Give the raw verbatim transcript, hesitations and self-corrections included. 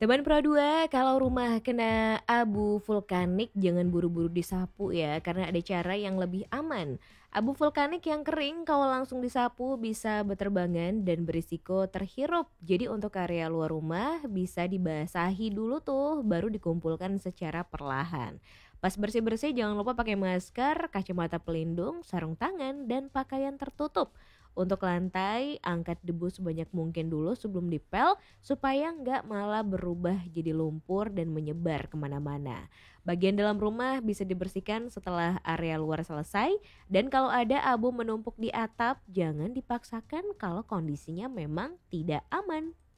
Teman Pro dua, kalau rumah kena abu vulkanik jangan buru-buru disapu ya, karena ada cara yang lebih aman. Abu vulkanik yang kering kalau langsung disapu bisa berterbangan dan berisiko terhirup. Jadi untuk area luar rumah bisa dibasahi dulu tuh, baru dikumpulkan secara perlahan. Pas bersih-bersih jangan lupa pakai masker, kacamata pelindung, sarung tangan, dan pakaian tertutup. Untuk lantai, angkat debu sebanyak mungkin dulu sebelum dipel supaya nggak malah berubah jadi lumpur dan menyebar kemana-mana. Bagian dalam rumah bisa dibersihkan setelah area luar selesai dan kalau ada abu menumpuk di atap jangan dipaksakan kalau kondisinya memang tidak aman.